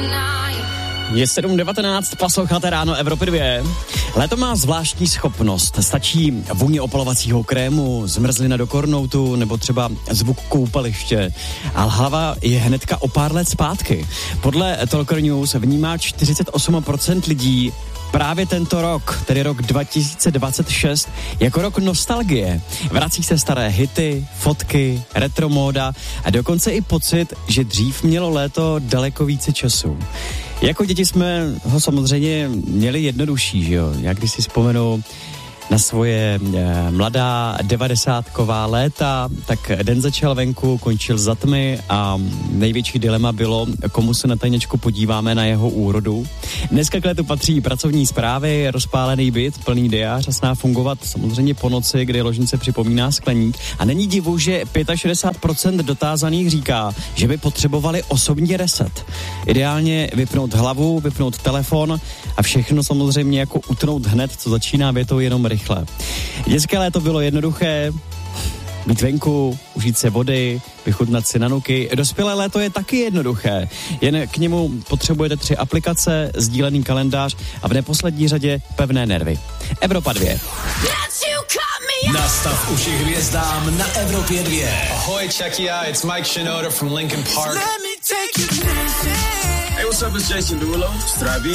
Je 7:19, posloucháte Ráno Evropy 2. Léto má zvláštní schopnost. Stačí vůně opalovacího krému, zmrzlina do kornoutu nebo třeba zvuk koupaliště. A hlava je hnedka o pár let zpátky. Podle Talker News vnímá 48% lidí právě tento rok, tedy rok 2026, jako rok nostalgie. Vrací se staré hity, fotky, retromóda a dokonce i pocit, že dřív mělo léto daleko více času. Jako děti jsme ho samozřejmě měli jednodušší, že jo? Já když si vzpomenu na svoje mladá 90ková léta, tak den začal venku, končil za tmy a největší dilema bylo, komu se na tajněčku podíváme na jeho úrodu. Dneska k létu patří pracovní zprávy, rozpálený byt, plný diář a sná fungovat samozřejmě po noci, kdy ložnice připomíná skleník. A není divu, že 65% dotázaných říká, že by potřebovali osobní reset. Ideálně vypnout hlavu, vypnout telefon a všechno samozřejmě jako utnout hned, co začíná větou jenom rychle. Dětské léto bylo jednoduché, být venku, užít se vody, vychutnat si na nuky. Dospělé léto je taky jednoduché, jen k němu potřebujete 3 aplikace, sdílený kalendář a v neposlední řadě pevné nervy. Evropa 2. Nastav uši hvězdám na Evropě 2. Ahoy, Czechia, it's Mike Shinoda from Linkin Park. Hey, what's up, it's Jason Derulo. Zdraví.